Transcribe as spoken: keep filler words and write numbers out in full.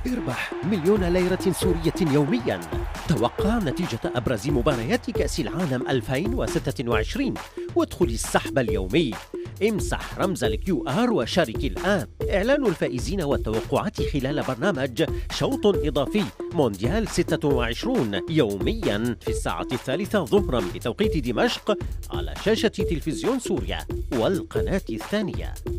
اربح مليون ليرة سورية يوميا. توقع نتيجة أبرز مباريات كأس العالم ألفين وستة وعشرين وادخل السحب اليومي. امسح رمز الكيو آر وشارك الآن. إعلان الفائزين والتوقعات خلال برنامج شوط إضافي مونديال ستة وعشرين يوميا في الساعة الثالثة ظهرا بتوقيت دمشق على شاشة تلفزيون سوريا والقناة الثانية.